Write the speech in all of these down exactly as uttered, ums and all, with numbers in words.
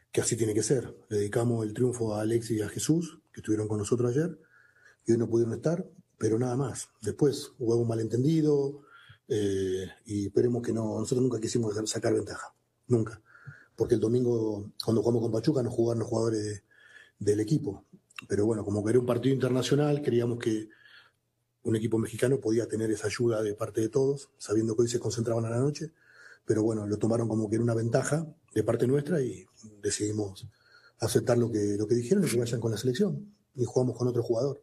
que así tiene que ser. Le dedicamos el triunfo a Alexis y a Jesús, que estuvieron con nosotros ayer, y hoy no pudieron estar, pero nada más. Después hubo un malentendido, eh, y esperemos que no. Nosotros nunca quisimos sacar ventaja, nunca. Porque el domingo, cuando jugamos con Pachuca, no jugaron los jugadores de, del equipo. Pero bueno, como que era un partido internacional, creíamos que un equipo mexicano podía tener esa ayuda de parte de todos, sabiendo que hoy se concentraban a la noche. Pero bueno, lo tomaron como que era una ventaja de parte nuestra y decidimos aceptar lo que, lo que dijeron y que vayan con la selección. Y jugamos con otro jugador.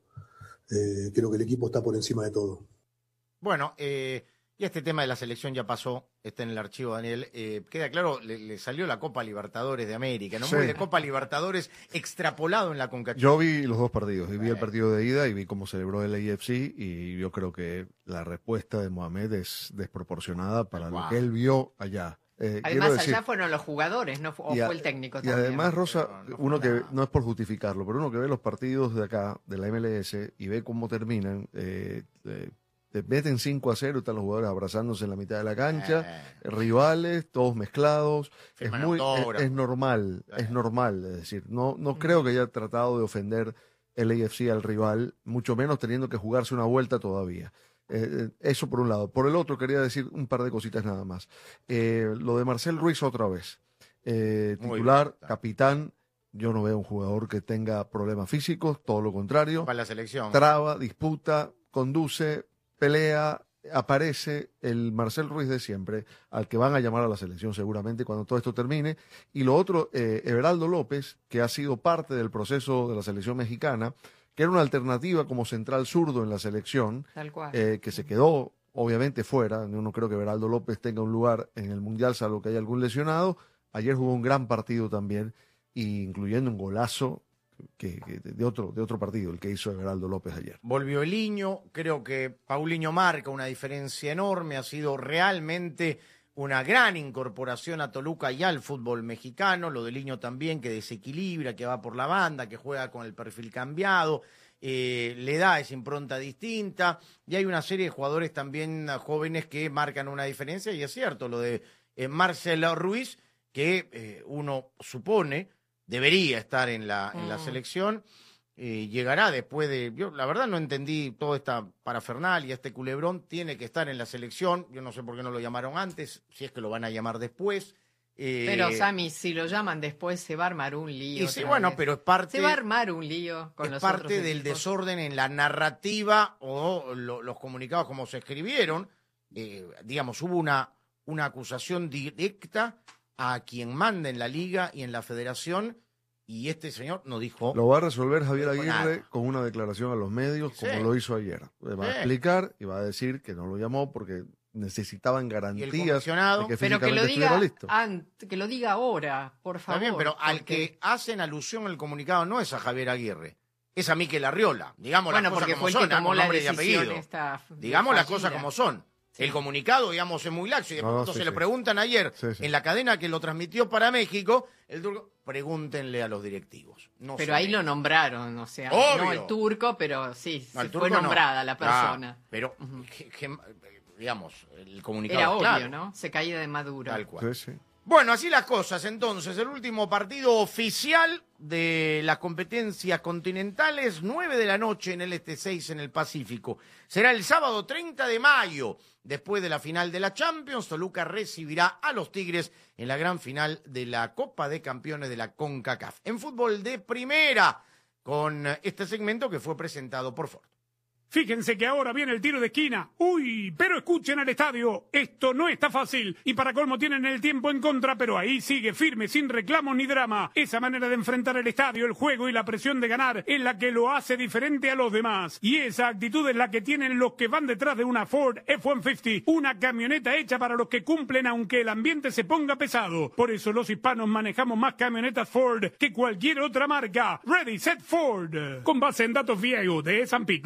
Eh, creo que el equipo está por encima de todo. Bueno, eh, y este tema de la selección ya pasó, está en el archivo, Daniel. Eh, queda claro, le, le salió la Copa Libertadores de América, ¿no? Sí. Muy de Copa Libertadores extrapolado en la CONCACHAF. Yo vi los dos partidos, y vi el partido de ida y vi cómo celebró el A F C, y yo creo que la respuesta de Mohamed es desproporcionada para Wow. lo que él vio allá. Eh, Además, quiero decir, allá fueron los jugadores, ¿no? O y a- fue el técnico Y también. además, Rosa, No, no fue uno que nada. no es por justificarlo, pero uno que ve los partidos de acá, de la M L S, y ve cómo terminan, eh, eh, te meten cinco a cero, están los jugadores abrazándose en la mitad de la cancha, Eh, rivales, todos mezclados, es Firman muy, es, autógrafos. es normal, Eh. es normal, es decir, no, no creo que haya tratado de ofender el A F C al rival, mucho menos teniendo que jugarse una vuelta todavía. Eh, eso por un lado. Por el otro, quería decir un par de cositas nada más. Eh, lo de Marcel Ruiz otra vez. Eh, Muy titular, bien. capitán. Yo no veo un jugador que tenga problemas físicos, todo lo contrario. para la selección. Traba, disputa, conduce, pelea, aparece el Marcel Ruiz de siempre, al que van a llamar a la selección seguramente cuando todo esto termine. Y lo otro, eh, Everaldo López, que ha sido parte del proceso de la selección mexicana, que era una alternativa como central zurdo en la selección, Tal cual. eh, que se quedó obviamente fuera. Yo no creo que Everaldo López tenga un lugar en el Mundial, salvo que haya algún lesionado. Ayer jugó un gran partido también, y incluyendo un golazo que, que de, otro, de otro partido, el que hizo Everaldo López ayer. Volvió Eliño, creo que Paulinho marca una diferencia enorme, ha sido realmente una gran incorporación a Toluca y al fútbol mexicano, lo de Eliño también, que desequilibra, que va por la banda, que juega con el perfil cambiado, eh, le da esa impronta distinta, y hay una serie de jugadores también jóvenes que marcan una diferencia, y es cierto, lo de eh, Marcelo Ruiz, que eh, uno supone debería estar en la, en la Mm. selección, eh, llegará después de... Yo la verdad no entendí toda esta parafernalia, este culebrón, tiene que estar en la selección, yo no sé por qué no lo llamaron antes, si es que lo van a llamar después. eh, Pero, Sammy, si lo llaman después se va a armar un lío. y sí, otra bueno, vez. pero es parte... Se va a armar un lío con es los parte otros del equipos. desorden en la narrativa o lo- los comunicados como se escribieron. Eh, digamos, hubo una, una acusación directa a quien manda en la liga y en la federación, y este señor no dijo... Lo va a resolver Javier No dijo Aguirre nada. con una declaración a los medios, Sí. como lo hizo ayer. Va a Sí. explicar y va a decir que no lo llamó porque necesitaban garantías comisionado? de que Pero que físicamente lo estuviera diga listo. ant- que lo diga ahora, por Está favor. bien, pero al porque- que hacen alusión en el comunicado no es a Javier Aguirre, es a Mikel Arriola. Digamos Bueno, las cosas porque como fue el son, que tomó con la nombre y decisión apellido. esta Digamos las fallida. cosas como son. El comunicado, digamos, es muy laxo. Y de No, pronto sí, se le sí. preguntan ayer Sí, sí. en la cadena que lo transmitió para México, el turco, pregúntenle a los directivos. No Pero son ahí lo ellos. nombraron, o sea, Obvio. no el turco, pero sí, No, el sí turco fue no. nombrada la Ah, persona. pero, que- que- digamos, el comunicado Era es obvio, claro, ¿no? Se caía de Maduro. Tal cual. Sí, sí. Bueno, así las cosas. Entonces, el último partido oficial de las competencias continentales, nueve de la noche en el Este, seis en el Pacífico. Será el sábado treinta de mayo, después de la final de la Champions. Toluca recibirá a los Tigres en la gran final de la Copa de Campeones de la CONCACAF. En fútbol de primera, con este segmento que fue presentado por Ford. Fíjense que ahora viene el tiro de esquina. ¡Uy! Pero escuchen al estadio. Esto no está fácil. Y para colmo tienen el tiempo en contra, pero ahí sigue firme, sin reclamos ni drama. Esa manera de enfrentar el estadio, el juego y la presión de ganar es la que lo hace diferente a los demás. Y esa actitud es la que tienen los que van detrás de una Ford F ciento cincuenta. Una camioneta hecha para los que cumplen aunque el ambiente se ponga pesado. Por eso los hispanos manejamos más camionetas Ford que cualquier otra marca. Ready, Set, Ford. Con base en datos viejos de S and P Global Mobility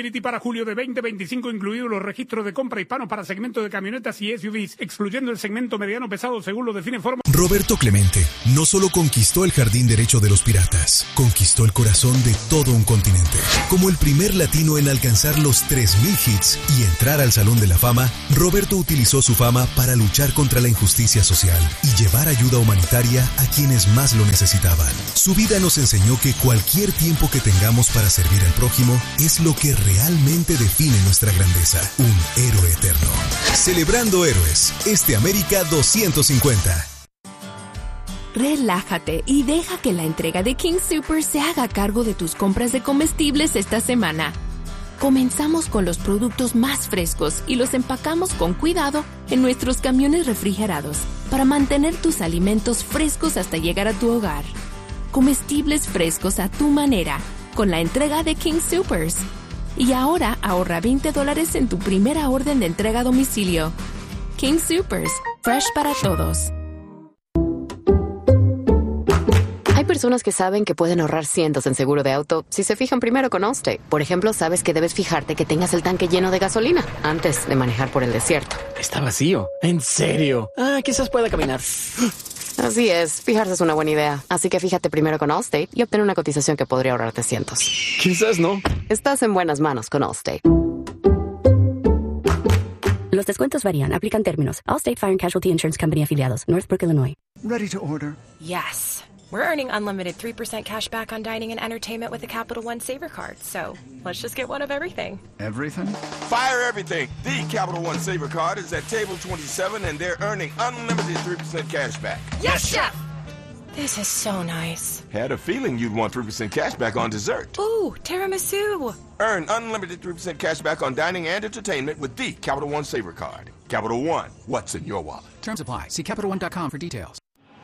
Mobility para julio de veinte veinticinco, incluidos los registros de compra hispanos para segmento de camionetas y S U Vs, excluyendo el segmento mediano pesado según lo define Ford. Roberto Clemente no solo conquistó el jardín derecho de los piratas, conquistó el corazón de todo un continente. Como el primer latino en alcanzar los tres mil hits y entrar al Salón de la Fama, Roberto utilizó su fama para luchar contra la injusticia social y llevar ayuda humanitaria a quienes más lo necesitaban. Su vida nos enseñó que cualquier tiempo que tengamos para servir al prójimo es lo que realmente define nuestra grandeza, un héroe eterno. Celebrando héroes, este América doscientos cincuenta. Relájate y deja que la entrega de King Soopers se haga cargo de tus compras de comestibles esta semana. Comenzamos con los productos más frescos y los empacamos con cuidado en nuestros camiones refrigerados para mantener tus alimentos frescos hasta llegar a tu hogar. Comestibles frescos a tu manera, con la entrega de King Soopers. Y ahora ahorra veinte dólares en tu primera orden de entrega a domicilio. King Soopers, fresh para todos. Hay personas que saben que pueden ahorrar cientos en seguro de auto si se fijan primero con Allstate. Por ejemplo, sabes que debes fijarte que tengas el tanque lleno de gasolina antes de manejar por el desierto. Está vacío. ¿En serio? Ah, quizás pueda caminar. Así es, fijarse es una buena idea. Así que fíjate primero con Allstate y obtén una cotización que podría ahorrarte cientos. Quizás no. Estás en buenas manos con Allstate. Los descuentos varían. Aplican términos. Allstate Fire and Casualty Insurance Company afiliados. Northbrook, Illinois. Ready to order? Yes. We're earning unlimited three percent cash back on dining and entertainment with the Capital One Saver Card. So let's just get one of everything. Everything? Fire everything. The Capital One Saver Card is at table twenty-seven and they're earning unlimited three percent cash back. Yes, Chef! This is so nice. Had a feeling you'd want three percent cash back on dessert. Ooh, tiramisu. Earn unlimited three percent cash back on dining and entertainment with the Capital One Saver Card. Capital One, what's in your wallet? Terms apply. See Capital One dot com for details.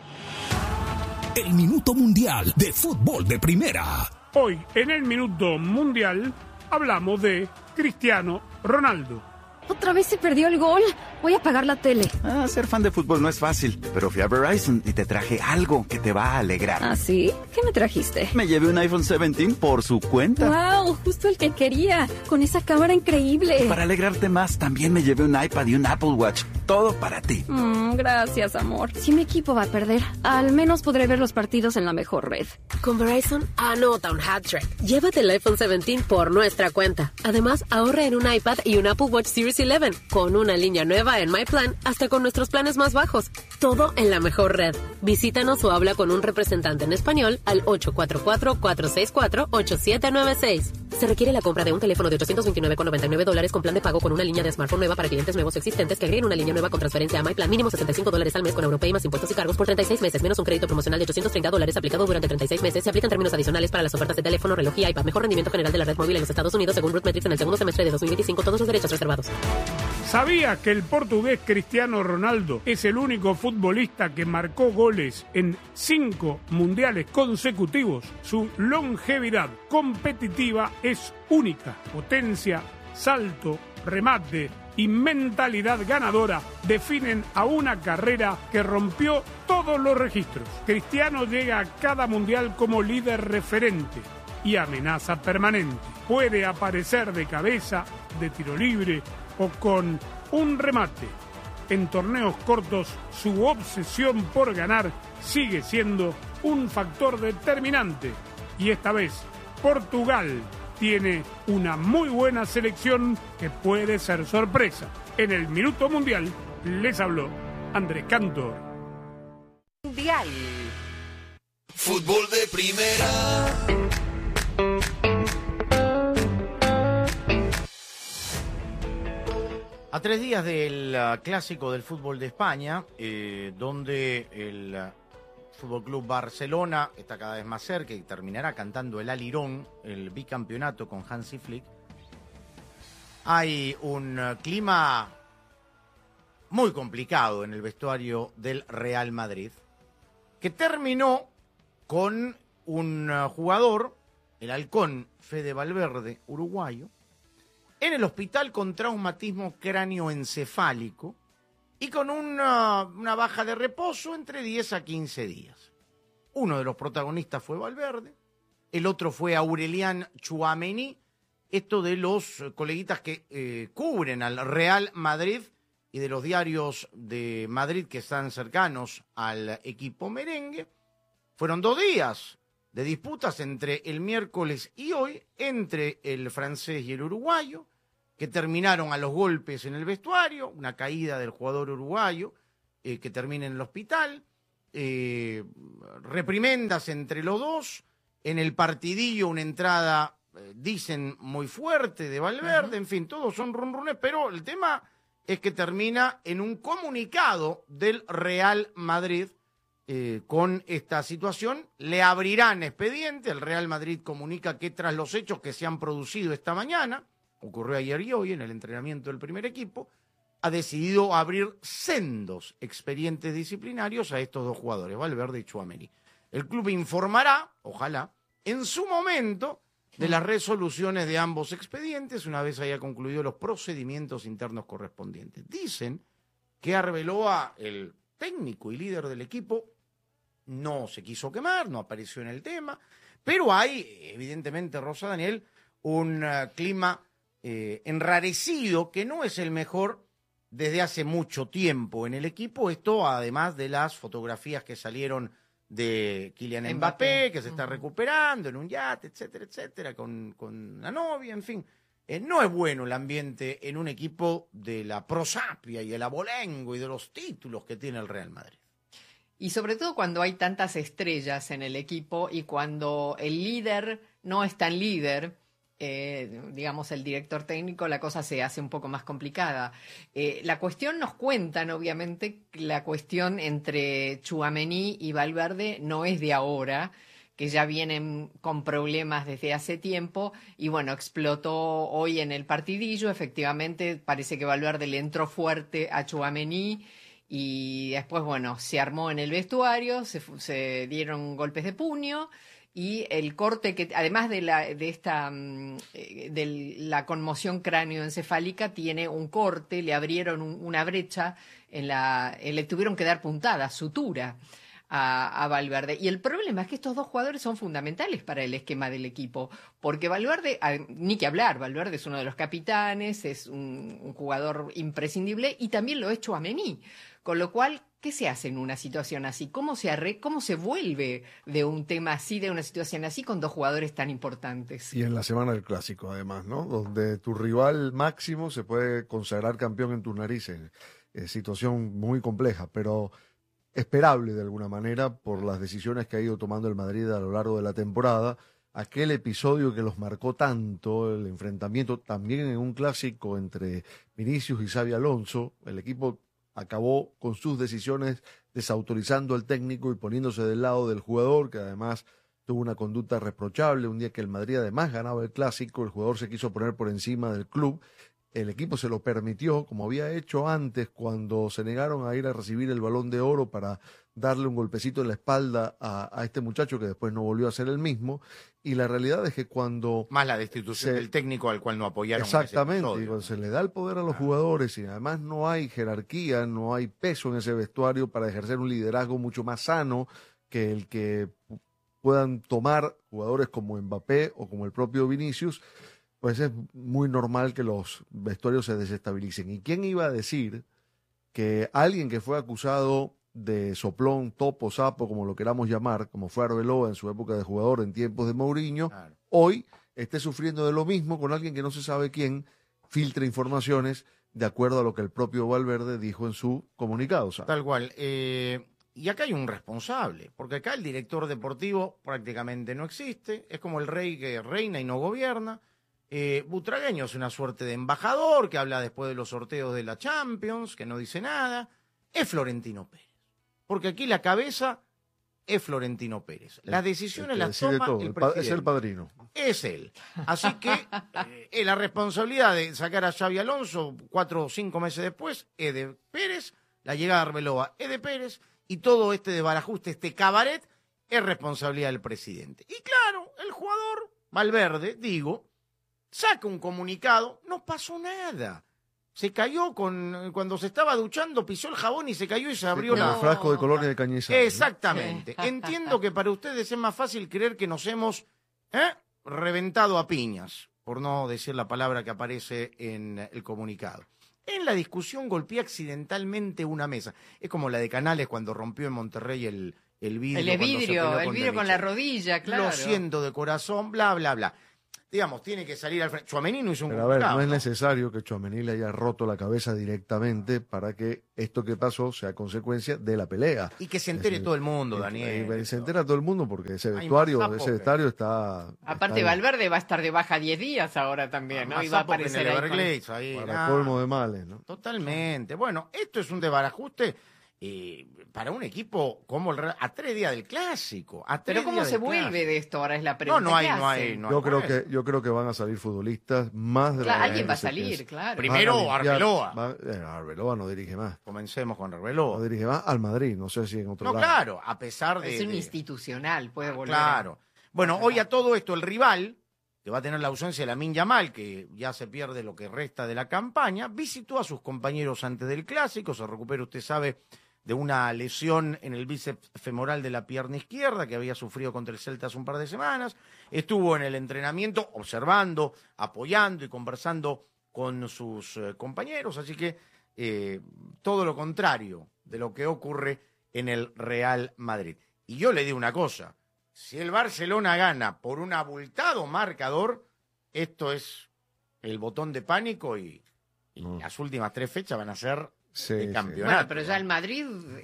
El Minuto Mundial de Fútbol de Primera. Hoy, en el Minuto Mundial, hablamos de Cristiano Ronaldo. ¿Otra vez se perdió el gol? Voy a apagar la tele. Ah, ser fan de fútbol no es fácil, pero fui a Verizon y te traje algo que te va a alegrar. ¿Ah, sí? ¿Qué me trajiste? Me llevé un iPhone diecisiete por su cuenta. ¡Wow! Justo el que quería, con esa cámara increíble. Para alegrarte más, también me llevé un iPad y un Apple Watch. Todo para ti. Mm, gracias, amor. Si mi equipo va a perder, al menos podré ver los partidos en la mejor red. Con Verizon, anota un hat-trick. Llévate el iPhone diecisiete por nuestra cuenta. Además, ahorra en un iPad y un Apple Watch Series once, con una línea nueva en My Plan, hasta con nuestros planes más bajos. Todo en la mejor red. Visítanos o habla con un representante en español al ocho cuatro cuatro, cuatro seis cuatro, ocho siete nueve seis. Se requiere la compra de un teléfono de ochocientos veintinueve con noventa y nueve dólares con plan de pago con una línea de smartphone nueva para clientes nuevos o existentes que agreguen una línea nueva con transferencia a My Plan. Mínimo sesenta y cinco dólares al mes con Europay más impuestos y cargos por treinta y seis meses, menos un crédito promocional de ochocientos treinta dólares aplicado durante treinta y seis meses. Se aplican términos adicionales para las ofertas de teléfono, reloj y iPad. Mejor rendimiento general de la red móvil en los Estados Unidos según RootMetrics en el segundo semestre de dos mil veinticinco. Todos los derechos reservados. ¿Sabía que el portugués Cristiano Ronaldo es el único futbolista que marcó goles en cinco mundiales consecutivos? Su longevidad competitiva es única. Potencia, salto, remate y mentalidad ganadora definen a una carrera que rompió todos los registros. Cristiano llega a cada mundial como líder referente y amenaza permanente. Puede aparecer de cabeza, de tiro libre o con un remate. En torneos cortos, su obsesión por ganar sigue siendo un factor determinante. Y esta vez, Portugal tiene una muy buena selección que puede ser sorpresa. En el Minuto Mundial les habló Andrés Cantor. Mundial. Fútbol de Primera. A tres días del uh, clásico del fútbol de España, eh, donde el uh, Fútbol Club Barcelona está cada vez más cerca y terminará cantando el alirón, el bicampeonato con Hansi Flick, hay un uh, clima muy complicado en el vestuario del Real Madrid, que terminó con un uh, jugador, el halcón Fede Valverde, uruguayo, en el hospital con traumatismo cráneoencefálico y con una, una baja de reposo entre diez a quince días. Uno de los protagonistas fue Valverde, el otro fue Aurelian Tchouaméni, esto de los coleguitas que eh, cubren al Real Madrid y de los diarios de Madrid que están cercanos al equipo merengue. Fueron dos días de disputas entre el miércoles y hoy, entre el francés y el uruguayo, que terminaron a los golpes en el vestuario, una caída del jugador uruguayo, eh, que termina en el hospital, eh, reprimendas entre los dos, en el partidillo una entrada, eh, dicen, muy fuerte de Valverde, uh-huh. En fin, todos son runrunes, pero el tema es que termina en un comunicado del Real Madrid eh, con esta situación. Le abrirán expediente, el Real Madrid comunica que tras los hechos que se han producido esta mañana, ocurrió ayer y hoy en el entrenamiento del primer equipo, ha decidido abrir sendos expedientes disciplinarios a estos dos jugadores, Valverde y Tchouaméni. El club informará, ojalá, en su momento, de las resoluciones de ambos expedientes una vez haya concluido los procedimientos internos correspondientes. Dicen que Arbeloa, el técnico y líder del equipo, no se quiso quemar, no apareció en el tema, pero hay, evidentemente, Rosa Daniel, un uh, clima eh, enrarecido que no es el mejor desde hace mucho tiempo en el equipo. Esto además de las fotografías que salieron de Kylian Mbappé, Mbappé, que se está recuperando en un yate, etcétera, etcétera, con, con la novia, en fin. Eh, no es bueno el ambiente en un equipo de la prosapia y el abolengo y de los títulos que tiene el Real Madrid. Y sobre todo cuando hay tantas estrellas en el equipo y cuando el líder no es tan líder, eh, digamos el director técnico, la cosa se hace un poco más complicada. Eh, la cuestión nos cuentan, obviamente, la cuestión entre Tchouaméni y Valverde no es de ahora, que ya vienen con problemas desde hace tiempo, y bueno, explotó hoy en el partidillo. Efectivamente, parece que Valverde le entró fuerte a Tchouaméni, y después, bueno, se armó en el vestuario, se, se dieron golpes de puño, y el corte que, además de la de esta de la conmoción cráneoencefálica, tiene un corte, le abrieron un, una brecha en la, le tuvieron que dar puntada, sutura a, a Valverde. Y el problema es que estos dos jugadores son fundamentales para el esquema del equipo, porque Valverde, ni que hablar, Valverde es uno de los capitanes, es un, un jugador imprescindible, y también lo es Tchouaméni. Con lo cual, ¿qué se hace en una situación así? ¿Cómo se arre cómo se vuelve de un tema así, de una situación así, con dos jugadores tan importantes? Y en la semana del Clásico, además, ¿no? Donde tu rival máximo se puede consagrar campeón en tus narices. Es situación muy compleja, pero esperable de alguna manera por las decisiones que ha ido tomando el Madrid a lo largo de la temporada. Aquel episodio que los marcó tanto, el enfrentamiento también en un Clásico entre Vinicius y Xabi Alonso, el equipo acabó con sus decisiones desautorizando al técnico y poniéndose del lado del jugador, que además tuvo una conducta reprochable. Un día que el Madrid además ganaba el Clásico, el jugador se quiso poner por encima del club. El equipo se lo permitió, como había hecho antes cuando se negaron a ir a recibir el Balón de Oro para darle un golpecito en la espalda a, a este muchacho, que después no volvió a ser el mismo. Y la realidad es que cuando... Más la destitución se, del técnico al cual no apoyaron. Exactamente, y cuando se le da el poder a los jugadores y además no hay jerarquía, no hay peso en ese vestuario para ejercer un liderazgo mucho más sano que el que puedan tomar jugadores como Mbappé o como el propio Vinicius, pues es muy normal que los vestuarios se desestabilicen. ¿Y quién iba a decir que alguien que fue acusado de soplón, topo, sapo, como lo queramos llamar, como fue Arbeloa en su época de jugador en tiempos de Mourinho, claro, hoy esté sufriendo de lo mismo con alguien que no se sabe quién filtra informaciones de acuerdo a lo que el propio Valverde dijo en su comunicado? ¿Sabes? Tal cual. Eh, y acá hay un responsable, porque acá el director deportivo prácticamente no existe, es como el rey que reina y no gobierna. Eh, Butragueño es una suerte de embajador que habla después de los sorteos de la Champions, que no dice nada. Es Florentino Pérez, porque aquí la cabeza es Florentino Pérez. Las decisiones las toma todo. el el presidente. Es el padrino. Es él. Así que eh, la responsabilidad de sacar a Xabi Alonso cuatro o cinco meses después es de Pérez, la llegada de Arbeloa es de Pérez, y todo este desbarajuste, este cabaret, es responsabilidad del presidente. Y claro, el jugador, Valverde, digo, saca un comunicado, no pasó nada. Se cayó con cuando se estaba duchando, pisó el jabón y se cayó y se abrió sí, la... el frasco de colonia de Cañizares. Exactamente. Entiendo que para ustedes es más fácil creer que nos hemos ¿eh? reventado a piñas, por no decir la palabra que aparece en el comunicado. En la discusión golpeé accidentalmente una mesa. Es como la de Canales cuando rompió en Monterrey el, el vidrio. El vidrio, el vidrio con la rodilla, claro. Lo siento de corazón, bla, bla, bla. Digamos, tiene que salir al frente. Tchouaméni no hizo un Pero a ver, comunicado, no es ¿no? necesario que Tchouaméni le haya roto la cabeza directamente para que esto que pasó sea consecuencia de la pelea. Y que se entere es, todo el mundo, es, Daniel. Es, se entera todo el mundo porque ese Hay vestuario, más ese vestuario está... Aparte, está Valverde va a estar de baja diez días ahora también, ¿no? Más Y va a sapo que en aparecer el ahí. Everglades, con- ahí, para nada. colmo de males, ¿no? Totalmente. Bueno, esto es un desbarajuste eh, para un equipo como el Real, a tres días del Clásico. A tres Pero ¿cómo días se del vuelve Clásico. de esto? Ahora es la pregunta. No, no hay, ¿Qué no hay, hacen? no hay Yo creo, pues. que, yo creo que van a salir futbolistas más de Claro, la alguien va a que se salir, piensa. claro. Primero, Van a limpiar- Arbeloa. van- eh, Arbeloa no dirige más. Comencemos con Arbeloa. No dirige más al Madrid, no sé si en otro No, lado. claro, a pesar de... Es un de- institucional, puede volver. Claro. Bueno, hoy a todo esto el rival, que va a tener la ausencia de Lamine Yamal, que ya se pierde lo que resta de la campaña, visitó a sus compañeros antes del Clásico, se recupera, usted sabe, de una lesión en el bíceps femoral de la pierna izquierda que había sufrido contra el Celta hace un par de semanas. Estuvo en el entrenamiento observando, apoyando y conversando con sus eh, compañeros, así que eh, todo lo contrario de lo que ocurre en el Real Madrid. Y yo le digo una cosa, si el Barcelona gana por un abultado marcador, esto es el botón de pánico y, y No. las últimas tres fechas van a ser Sí, de sí. campeonato. Bueno, pero ya el Madrid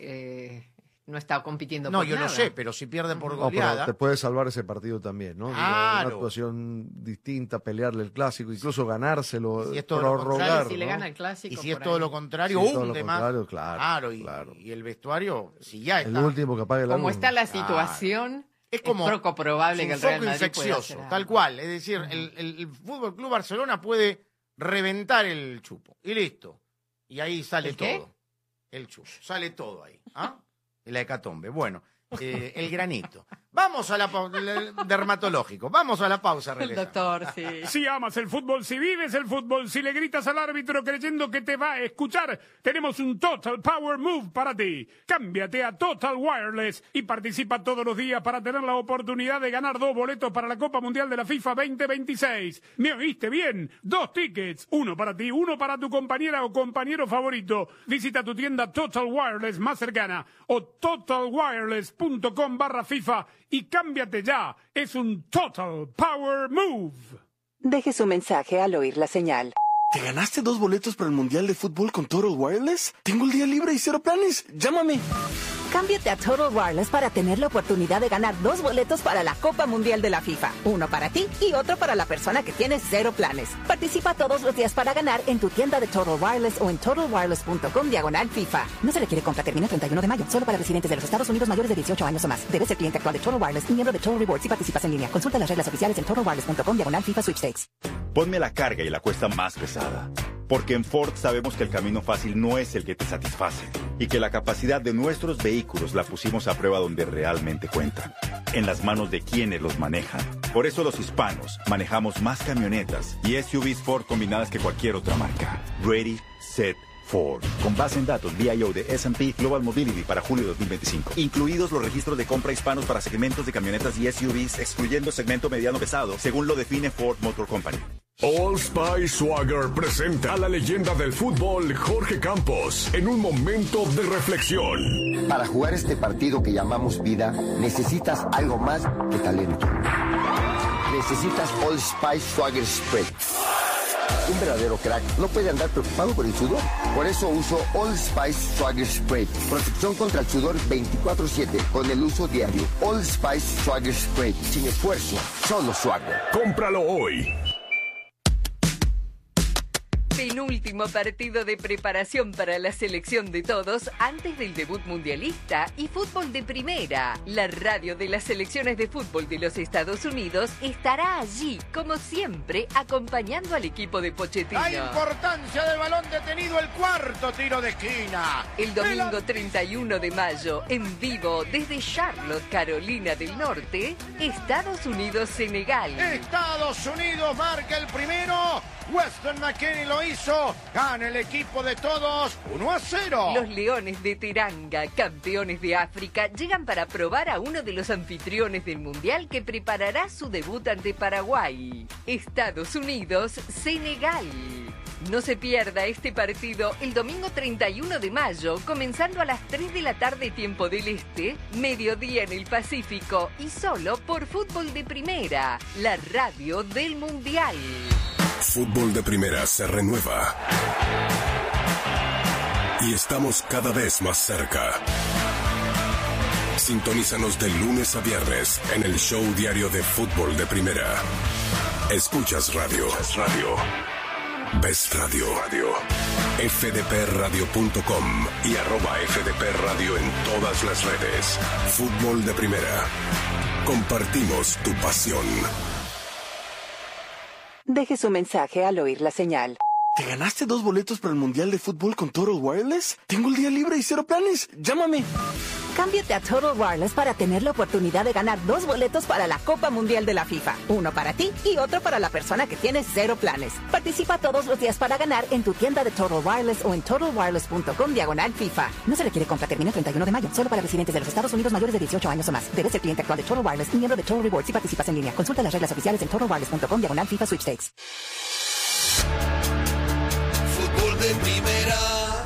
eh, no está compitiendo No, por yo nada. no sé, pero si pierde por No, pero goleada... te puede salvar ese partido también, ¿no? Digo, Claro. Una actuación distinta, pelearle el clásico, incluso ganárselo, Si es todo lo prorrogar, Claro, si le ¿no? gana el clásico. Y si es por todo ahí. lo contrario, Sí, todo lo hunde más. contrario, claro, y, claro. y el vestuario, si ya El está... último que apague la Como luz. está la situación, Es como es poco probable es que un el Real foco Madrid pueda infeccioso, hacer tal algo. cual. Es decir, el, el, el Fútbol Club Barcelona puede reventar el chupo. Y listo. Y ahí sale ¿El qué? todo. El chupo. Sale todo ahí. ¿Ah? La hecatombe. Bueno, eh, el granito. Vamos a la pausa. Dermatológico. Vamos a la pausa, El regresamos. doctor, sí. Si amas el fútbol, si vives el fútbol, si le gritas al árbitro creyendo que te va a escuchar, tenemos un Total Power Move para ti. Cámbiate a Total Wireless y participa todos los días para tener la oportunidad de ganar dos boletos para la Copa Mundial de la FIFA veinte veintiséis. ¿Me oíste bien? Dos tickets, uno para ti, uno para tu compañera o compañero favorito. Visita tu tienda Total Wireless más cercana o total wireless punto com barra FIFA y cámbiate ya. Es un Total Power Move. Deje su mensaje al oír la señal. ¿Te ganaste dos boletos para el Mundial de Fútbol con Total Wireless? Tengo el día libre y cero planes. Llámame. Cámbiate a Total Wireless para tener la oportunidad de ganar dos boletos para la Copa Mundial de la FIFA. Uno para ti y otro para la persona que tiene cero planes. Participa todos los días para ganar en tu tienda de Total Wireless o en total wireless punto com diagonal FIFA. No se requiere compra. Termina el treinta y uno de mayo. Solo para residentes de los Estados Unidos mayores de dieciocho años o más. Debes ser cliente actual de Total Wireless y miembro de Total Rewards si participas en línea. Consulta las reglas oficiales en total wireless punto com diagonal FIFA Sweepstakes. Ponme la carga y la cuesta más pesada. Porque en Ford sabemos que el camino fácil no es el que te satisface y que la capacidad de nuestros vehículos la pusimos a prueba donde realmente cuentan, en las manos de quienes los manejan. Por eso los hispanos manejamos más camionetas y S U Vs Ford combinadas que cualquier otra marca. Ready, set, Ford. Con base en datos V I O de S and P Global Mobility para julio dos mil veinticinco. Incluidos los registros de compra hispanos para segmentos de camionetas y S U Vs, excluyendo segmento mediano pesado, según lo define Ford Motor Company. Old Spice Swagger presenta a la leyenda del fútbol Jorge Campos en un momento de reflexión. Para jugar este partido que llamamos vida, necesitas algo más que talento. Necesitas Old Spice Swagger Spray. Un verdadero crack no puede andar preocupado por el sudor. Por eso uso Old Spice Swagger Spray. Protección contra el sudor veinticuatro siete con el uso diario. Old Spice Swagger Spray. Sin esfuerzo, solo Swagger. Cómpralo hoy. Penúltimo partido de preparación para la selección de todos antes del debut mundialista y fútbol de primera. La radio de las selecciones de fútbol de los Estados Unidos estará allí, como siempre, acompañando al equipo de Pochettino. La importancia del balón detenido, el cuarto tiro de esquina. El domingo treinta y uno de mayo, en vivo desde Charlotte, Carolina del Norte, Estados Unidos-Senegal. Estados Unidos marca el primero Weston McKennie lo hizo. Gana el equipo de todos uno a cero. Los Leones de Teranga, campeones de África, llegan para probar a uno de los anfitriones del Mundial que preparará su debut ante Paraguay. Estados Unidos, Senegal. No se pierda este partido el domingo treinta y uno de mayo, comenzando a las tres de la tarde tiempo del Este, mediodía en el Pacífico y solo por Fútbol de Primera, la radio del Mundial. Fútbol de Primera se renueva. Y estamos cada vez más cerca. Sintonízanos de lunes a viernes en el show diario de Fútbol de Primera. Escuchas radio. Radio. Ves radio. Radio. F D P radio punto com y arroba F D P Radio en todas las redes. Fútbol de Primera. Compartimos tu pasión. Deje su mensaje al oír la señal. ¿Te ganaste dos boletos para el Mundial de Fútbol con Total Wireless? Tengo el día libre y cero planes. Llámame. Cámbiate a Total Wireless para tener la oportunidad de ganar dos boletos para la Copa Mundial de la FIFA. Uno para ti y otro para la persona que tiene cero planes. Participa todos los días para ganar en tu tienda de Total Wireless o en total wireless punto com diagonal FIFA. No se requiere compra. Termina el treinta y uno de mayo. Solo para residentes de los Estados Unidos mayores de dieciocho años o más. Debes ser cliente actual de Total Wireless y miembro de Total Rewards si participas en línea. Consulta las reglas oficiales en total wireless punto com diagonal FIFA Sweepstakes. Fútbol de Primera.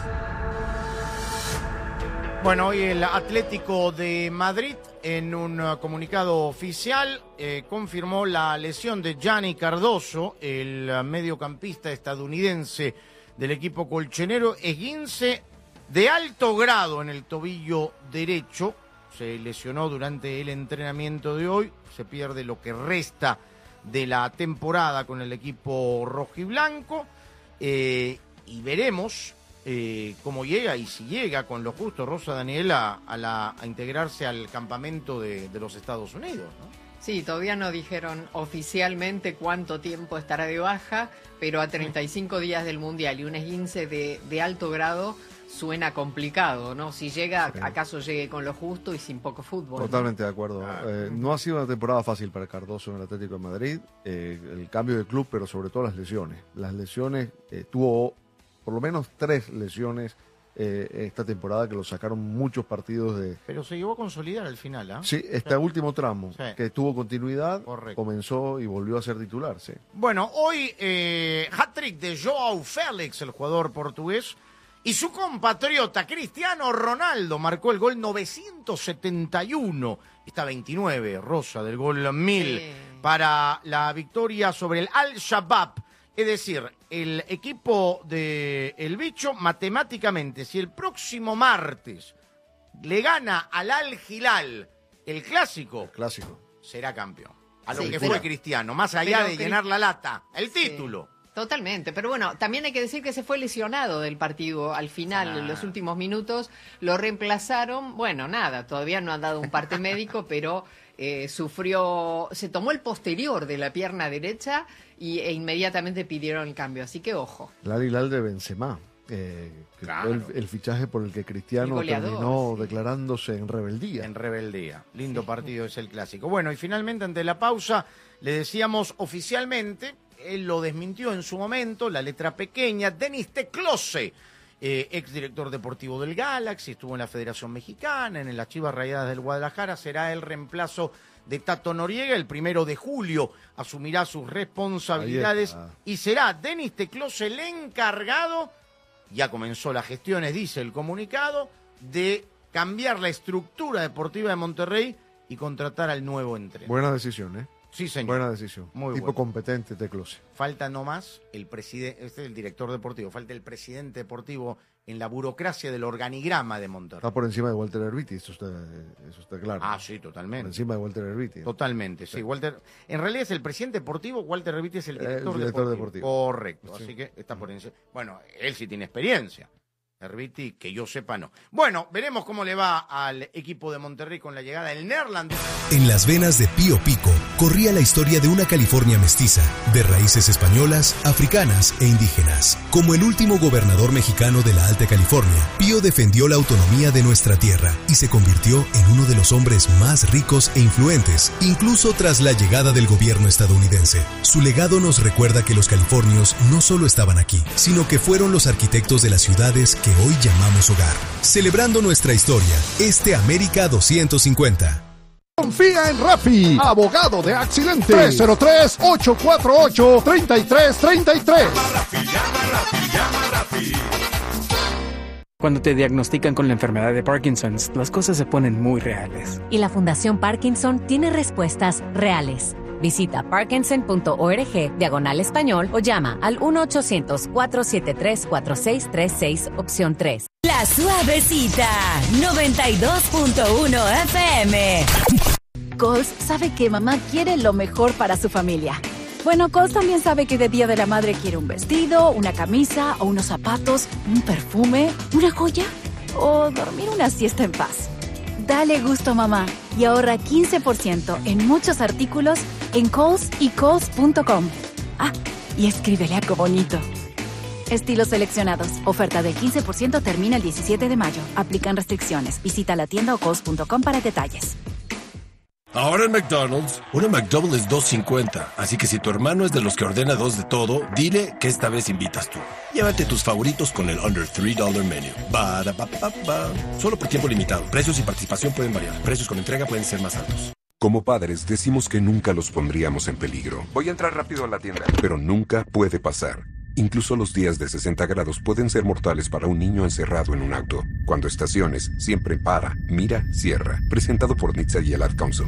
Bueno, hoy el Atlético de Madrid, en un uh, comunicado oficial, eh, confirmó la lesión de Gianni Cardoso, el uh, mediocampista estadounidense del equipo colchonero, esguince de alto grado en el tobillo derecho. Se lesionó durante el entrenamiento de hoy, se pierde lo que resta de la temporada con el equipo rojiblanco, eh, y veremos Eh, cómo llega y si llega con lo justo Rosa Daniela a, la, a integrarse al campamento de, de los Estados Unidos, ¿no? Sí, todavía no dijeron oficialmente cuánto tiempo estará de baja, pero a treinta y cinco días del Mundial y un esguince de, de alto grado suena complicado, ¿no? Si llega, sí. acaso llegue con lo justo y sin poco fútbol. Totalmente ¿no? de acuerdo. Eh, no ha sido una temporada fácil para Cardoso en el Atlético de Madrid, eh, el cambio de club, pero sobre todo las lesiones. Las lesiones, eh, tuvo por lo menos tres lesiones eh, esta temporada que lo sacaron muchos partidos de... Pero se llegó a consolidar al final, ¿ah? ¿eh? Sí, este sí. último tramo, sí. que tuvo continuidad, Correcto. comenzó y volvió a ser titular, sí. Bueno, hoy eh, hat-trick de João Félix, el jugador portugués, y su compatriota Cristiano Ronaldo marcó el gol novecientos setenta y uno, está veintinueve, Rosa, del gol mil, sí. para la victoria sobre el Al-Shabaab. Es decir, el equipo de El Bicho, matemáticamente, si el próximo martes le gana al Al-Hilal el clásico, el clásico, será campeón. A lo sí, que pero, fue Cristiano, más allá de llenar la lata, el título. Sí, totalmente, pero bueno, también hay que decir que se fue lesionado del partido al final, ah. en los últimos minutos, lo reemplazaron, bueno, nada, todavía no han dado un parte médico, pero... Eh, sufrió, se tomó el posterior de la pierna derecha y, e inmediatamente pidieron el cambio, así que ojo. El Al-Hilal de Benzema, eh, que claro. fue el, el fichaje por el que Cristiano el goleador, terminó sí. declarándose en rebeldía. En rebeldía, lindo sí. partido es el clásico. Bueno, y finalmente ante la pausa le decíamos oficialmente, él lo desmintió en su momento, la letra pequeña, Denis Teclose, Eh, exdirector deportivo del Galaxy, estuvo en la Federación Mexicana, en las Chivas Rayadas del Guadalajara, será el reemplazo de Tato Noriega, el primero de julio asumirá sus responsabilidades y será Denis Teclose el encargado, ya comenzó las gestiones, dice el comunicado, de cambiar la estructura deportiva de Monterrey y contratar al nuevo entrenador. Buena decisión, ¿eh? Sí, señor. Buena decisión. Muy tipo bueno. competente, Teclose. Falta nomás el presidente, este es el director deportivo, falta el presidente deportivo en la burocracia del organigrama de Monterrey. Está por encima de Walter Erviti, eso está, eso está claro. Ah, sí, totalmente. Por encima de Walter Erviti. Totalmente, sí. sí. Walter, en realidad es el presidente deportivo, Walter Erviti es el director, el director deportivo. deportivo. Correcto, sí. Así que está por encima. Bueno, él sí tiene experiencia. Herbiti, que yo sepa, no. Bueno, veremos cómo le va al equipo de Monterrey con la llegada del neerlandés. En las venas de Pío Pico corría la historia de una California mestiza, de raíces españolas, africanas e indígenas. Como el último gobernador mexicano de la Alta California, Pío defendió la autonomía de nuestra tierra y se convirtió en uno de los hombres más ricos e influentes, incluso tras la llegada del gobierno estadounidense. Su legado nos recuerda que los californios no solo estaban aquí, sino que fueron los arquitectos de las ciudades que hoy llamamos hogar. Celebrando nuestra historia, este América doscientos cincuenta. Confía en Rafi, abogado de accidentes. tres cero tres, ocho cuatro ocho, tres tres tres tres. Llama Rafi, llama Rafi, llama Rafi. Cuando te diagnostican con la enfermedad de Parkinson, las cosas se ponen muy reales. Y la Fundación Parkinson tiene respuestas reales. Visita parkinson.org, diagonal español, o llama al uno ochocientos, cuatro siete tres, cuatro seis tres seis, opción tres. La Suavecita, noventa y dos punto uno F M. Coles sabe que mamá quiere lo mejor para su familia. Bueno, Coles también sabe que de Día de la Madre quiere un vestido, una camisa o unos zapatos, un perfume, una joya o dormir una siesta en paz. Dale gusto a mamá y ahorra quince por ciento en muchos artículos en Coles y Coles punto com. Ah, y escríbele algo bonito. Estilos seleccionados. Oferta del quince por ciento termina el diecisiete de mayo. Aplican restricciones. Visita la tienda o coles punto com para detalles. Ahora en McDonald's, una McDouble es dos cincuenta, así que si tu hermano es de los que ordena dos de todo, dile que esta vez invitas tú. Llévate tus favoritos con el Under tres dólares Menu. Ba-da-ba-ba-ba. Solo por tiempo limitado. Precios y participación pueden variar. Precios con entrega pueden ser más altos. Como padres decimos que nunca los pondríamos en peligro. Voy a entrar rápido a la tienda. Pero nunca puede pasar. Incluso los días de sesenta grados pueden ser mortales para un niño encerrado en un auto. Cuando estaciones, siempre para, mira, cierra. Presentado por N H T S A y el Ad Council.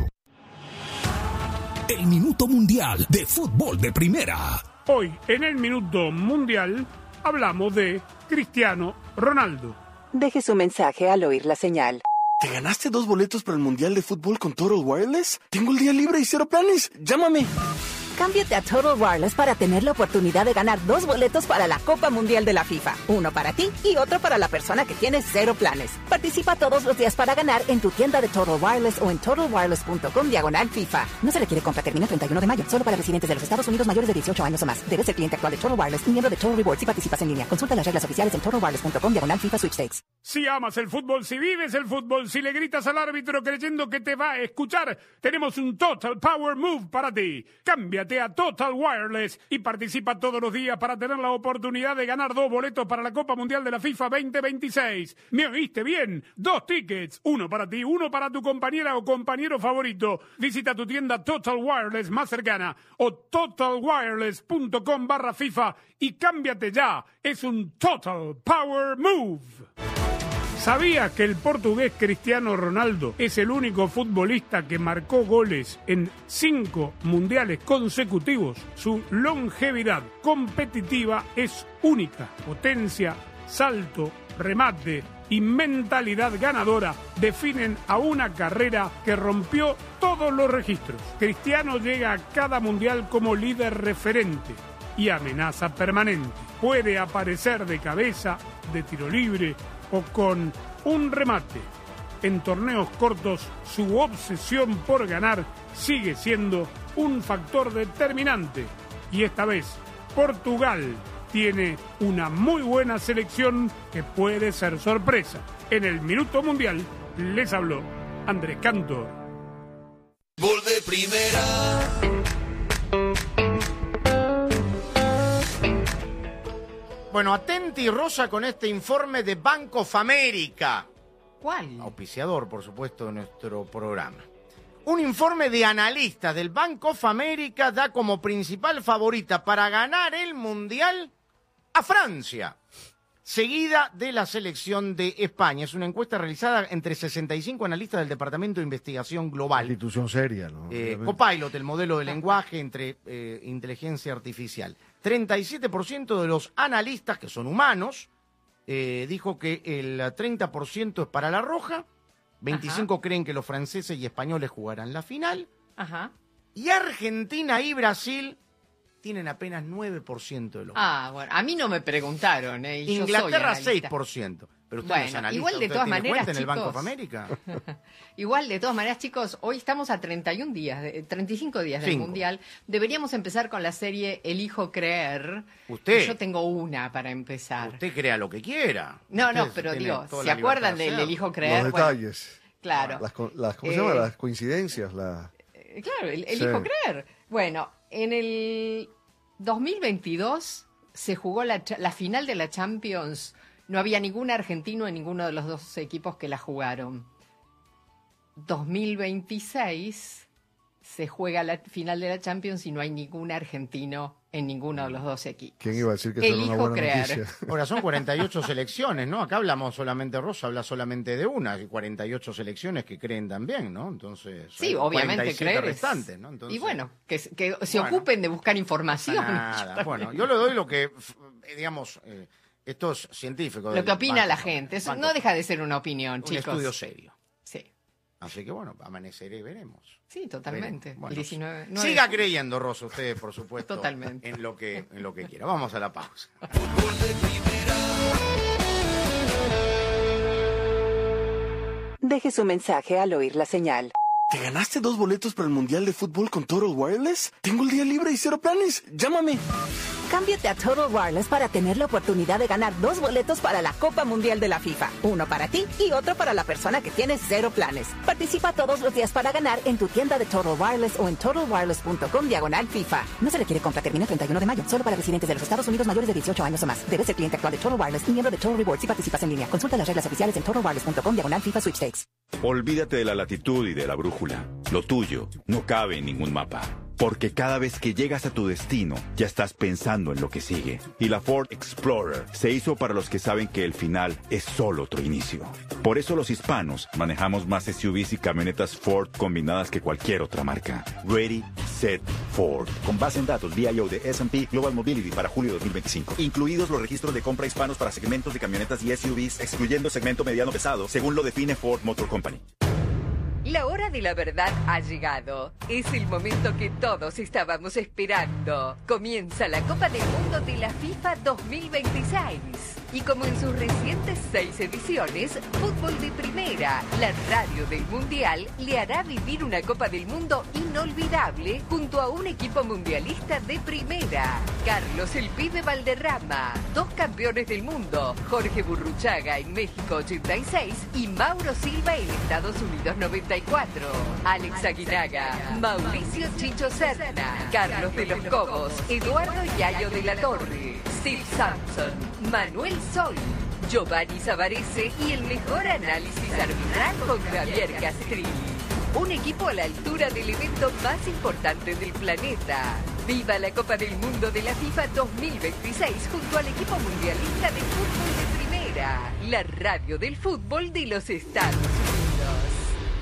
El Minuto Mundial de Fútbol de Primera. Hoy, en el Minuto Mundial, hablamos de Cristiano Ronaldo. Deje su mensaje al oír la señal. ¿Te ganaste dos boletos para el Mundial de Fútbol con Total Wireless? Tengo el día libre y cero planes. Llámame. Cámbiate a Total Wireless para tener la oportunidad de ganar dos boletos para la Copa Mundial de la FIFA. Uno para ti y otro para la persona que tiene cero planes. Participa todos los días para ganar en tu tienda de Total Wireless o en total wireless punto com diagonal FIFA. No se requiere compra, termina el treinta y uno de mayo. Solo para residentes de los Estados Unidos mayores de dieciocho años o más. Debes ser cliente actual de Total Wireless y miembro de Total Rewards si participas en línea. Consulta las reglas oficiales en total wireless punto com diagonal FIFA Sweepstakes. Si amas el fútbol, si vives el fútbol, si le gritas al árbitro creyendo que te va a escuchar, tenemos un Total Power Move para ti. Cámbiate a Total Wireless y participa todos los días para tener la oportunidad de ganar dos boletos para la Copa Mundial de la FIFA veinte veintiséis. ¿Me oíste bien? Dos tickets, uno para ti, uno para tu compañera o compañero favorito. Visita tu tienda Total Wireless más cercana o total wireless punto com barra FIFA y cámbiate ya. Es un Total Power Move. ¿Sabías que el portugués Cristiano Ronaldo es el único futbolista que marcó goles en cinco mundiales consecutivos? Su longevidad competitiva es única. Potencia, salto, remate y mentalidad ganadora definen a una carrera que rompió todos los registros. Cristiano llega a cada mundial como líder referente y amenaza permanente. Puede aparecer de cabeza, de tiro libre o con un remate. En torneos cortos, su obsesión por ganar sigue siendo un factor determinante. Y esta vez, Portugal tiene una muy buena selección que puede ser sorpresa. En el Minuto Mundial les habló Andrés Cantor. Gol de primera. Bueno, atenti Rosa con este informe de Bank of America. ¿Cuál? Auspiciador, por supuesto, de nuestro programa. Un informe de analistas del Bank of America da como principal favorita para ganar el Mundial a Francia, seguida de la selección de España. Es una encuesta realizada entre sesenta y cinco analistas del Departamento de Investigación Global. Institución seria, ¿no? Eh, Copilot, el modelo de lenguaje entre eh, inteligencia artificial. treinta y siete por ciento de los analistas, que son humanos, eh, dijo que el treinta por ciento es para la roja, veinticinco por ciento creen que los franceses y españoles jugarán la final, Ajá. y Argentina y Brasil tienen apenas nueve por ciento de los Ah, bueno, a mí no me preguntaron. Eh, y Inglaterra yo soy seis por ciento. Pero usted bueno, no es analista, igual de ¿usted todas tiene maneras, cuenta en el Banco chicos, of America? Igual de todas maneras, chicos, hoy estamos a treinta y un días, de, treinta y cinco días del Cinco. Mundial. Deberíamos empezar con la serie Elijo Creer. Usted. Y yo tengo una para empezar. Usted crea lo que quiera. No, Usted no, pero tiene digo, toda ¿se la acuerdan libertad de del hacerlo. Elijo Creer? Los Bueno, detalles. claro. Las, co- las, ¿Cómo se llama? Eh, Las coincidencias. La... Eh, Claro, el, elijo Sí. creer. Bueno, en el dos mil veintidós se jugó la, cha- la final de la Champions. No había ningún argentino en ninguno de los dos equipos que la jugaron. dos mil veintiséis se juega la final de la Champions y no hay ningún argentino en ninguno de los dos equipos. ¿Quién iba a decir que eso era una Elijo buena creer. noticia? Ahora son cuarenta y ocho selecciones, ¿no? Acá hablamos solamente, Rosa habla solamente de una, y cuarenta y ocho selecciones que creen también, ¿no? Entonces, Sí, hay obviamente cuarenta y siete creer es- restantes, ¿no? Entonces, Y bueno, que, que se Bueno. ocupen de buscar información. nada. Bueno, yo le doy lo que, f- eh, digamos, eh, estos científicos. Lo del que opina Banco- la gente. Eso Banco- no deja de ser una opinión, un chicos. estudio serio. Sí. Así que bueno, amaneceré y veremos. Sí, totalmente. Veremos. Bueno, El diecinueve, no siga es- creyendo, Rosa, usted, por supuesto. Totalmente. En lo que, en lo que quiera. Vamos a la pausa. Deje su mensaje al oír la señal. ¿Te ganaste dos boletos para el Mundial de Fútbol con Total Wireless? Tengo el día libre y cero planes. Llámame. Cámbiate a Total Wireless para tener la oportunidad de ganar dos boletos para la Copa Mundial de la FIFA. Uno para ti y otro para la persona que tiene cero planes. Participa todos los días para ganar en tu tienda de Total Wireless o en total wireless punto com diagonal FIFA. No se requiere compra, termina el treinta y uno de mayo. Solo para residentes de los Estados Unidos mayores de dieciocho años o más. Debes ser cliente actual de Total Wireless y miembro de Total Rewards si participas en línea. Consulta las reglas oficiales en total wireless punto com diagonal FIFA Sweepstakes. Olvídate de la latitud y de la brújula. Lo tuyo no cabe en ningún mapa. Porque cada vez que llegas a tu destino, ya estás pensando en lo que sigue. Y la Ford Explorer se hizo para los que saben que el final es solo otro inicio. Por eso los hispanos manejamos más S U Vs y camionetas Ford combinadas que cualquier otra marca. Ready, Set, Ford. Con base en datos V I O de S and P Global Mobility para julio de dos mil veinticinco. Incluidos los registros de compra hispanos para segmentos de camionetas y S U Vs, excluyendo segmento mediano pesado, según lo define Ford Motor Company. La hora de la verdad ha llegado. Es el momento que todos estábamos esperando. Comienza la Copa del Mundo de la FIFA dos mil veintiséis. Y como en sus recientes seis ediciones, Fútbol de Primera, la radio del Mundial, le hará vivir una Copa del Mundo inolvidable junto a un equipo mundialista de primera. Carlos el Pibe Valderrama, dos campeones del mundo, Jorge Burruchaga en México ochenta y seis y Mauro Silva en Estados Unidos noventa y cuatro. Alex Aguinaga, Mauricio Chicho Serna, Carlos de los Cobos, Eduardo Yayo de la Torre, Steve Sampson, Manuel Sol, Giovanni Savarese y el mejor análisis arbitral con Javier Castrilli. Un equipo a la altura del evento más importante del planeta. ¡Viva la Copa del Mundo de la FIFA dos mil veintiséis junto al equipo mundialista de fútbol de primera! La radio del fútbol de los Estados Unidos.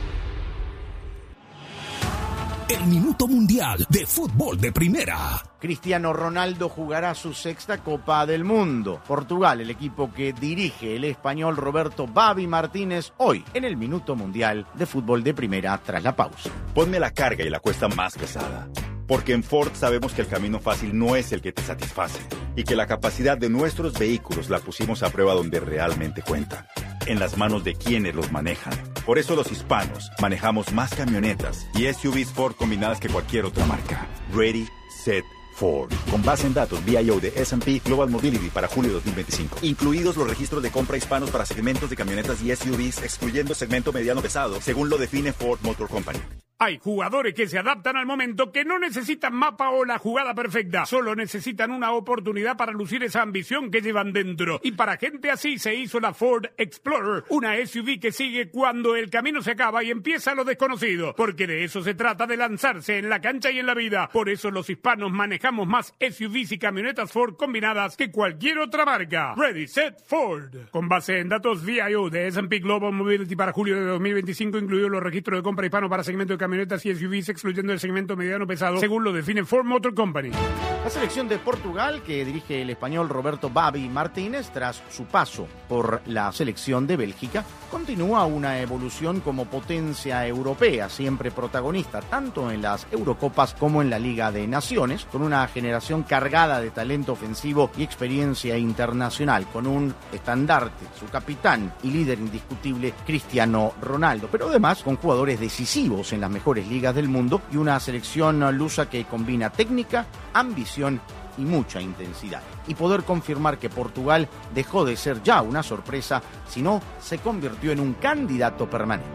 El Minuto Mundial de Fútbol de Primera. Cristiano Ronaldo jugará su sexta Copa del Mundo. Portugal, el equipo que dirige el español Roberto Babi Martínez, hoy en el Minuto Mundial de Fútbol de Primera tras la pausa. Ponme la carga y la cuesta más pesada. Porque en Ford sabemos que el camino fácil no es el que te satisface y que la capacidad de nuestros vehículos la pusimos a prueba donde realmente cuenta, en las manos de quienes los manejan. Por eso los hispanos manejamos más camionetas y S U Vs Ford combinadas que cualquier otra marca. Ready, Set, Ford. Con base en datos V I O de S and P Global Mobility para julio de dos mil veinticinco. Incluidos los registros de compra hispanos para segmentos de camionetas y S U Vs, excluyendo segmento mediano pesado, según lo define Ford Motor Company. Hay jugadores que se adaptan al momento, que no necesitan mapa o la jugada perfecta. Solo necesitan una oportunidad para lucir esa ambición que llevan dentro. Y para gente así se hizo la Ford Explorer, una S U V que sigue cuando el camino se acaba y empieza lo desconocido. Porque de eso se trata, de lanzarse en la cancha y en la vida. Por eso los hispanos manejamos más S U Vs y camionetas Ford combinadas que cualquier otra marca. Ready, Set, Ford. Con base en datos V I O de S and P Global Mobility para julio de dos mil veinticinco, incluidos los registros de compra hispano para segmento de camionetas y S U Vs, excluyendo el segmento mediano pesado, según lo define Ford Motor Company. La selección de Portugal, que dirige el español Roberto Babi Martínez, tras su paso por la selección de Bélgica, continúa una evolución como potencia europea, siempre protagonista tanto en las Eurocopas como en la Liga de Naciones, con una generación cargada de talento ofensivo y experiencia internacional, con un estandarte, su capitán y líder indiscutible, Cristiano Ronaldo, pero además con jugadores decisivos en las mejores ligas del mundo y una selección lusa que combina técnica, ambición y mucha intensidad. Y poder confirmar que Portugal dejó de ser ya una sorpresa, sino se convirtió en un candidato permanente.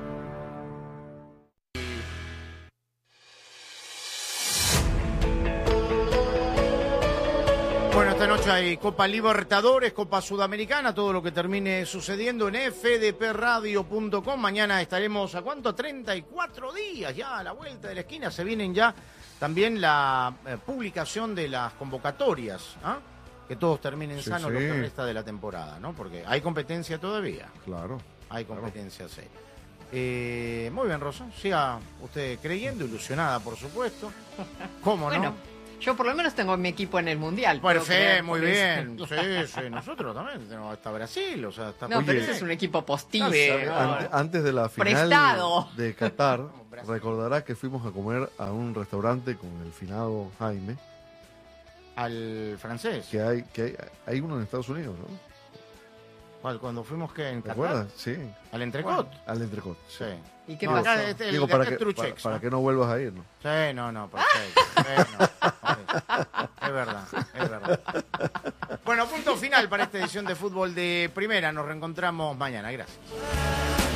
Bueno, esta noche hay Copa Libertadores, Copa Sudamericana, todo lo que termine sucediendo en F D P radio punto com. Mañana estaremos, ¿a cuánto? treinta y cuatro días ya a la vuelta de la esquina. Se vienen ya también la eh, publicación de las convocatorias, ¿ah? Que todos terminen Sí, sanos sí. lo que resta de la temporada, ¿no? Porque hay competencia todavía. Claro. Hay competencia seria. Eh, muy bien, Rosa. Siga usted creyendo, ilusionada, por supuesto. ¿Cómo Bueno, no? yo por lo menos tengo mi equipo en el Mundial. puedo Perfecto, creer muy por bien. eso. Sí, sí, nosotros también tenemos hasta Brasil, o sea, está No, muy pero bien. ese es un equipo postizo. Está bien, ¿no? Ante- antes de la final Prestado. de Qatar, recordarás que fuimos a comer a un restaurante con el finado Jaime. Al francés. Que hay, que hay, hay uno en Estados Unidos, ¿no? ¿Cuál? Cuando fuimos que en ¿Te Qatar. acuerdas? Sí. ¿Al Entrecot? Al Entrecot. Sí. ¿Y qué No, pasó? acá este- el Digo, de para acá que, es Truchex, para, para ¿no? que no vuelvas a ir, ¿no? Sí, no, no, perfecto. Bueno, es verdad, es verdad. Bueno, punto final para esta edición de Fútbol de Primera. Nos reencontramos mañana. Gracias.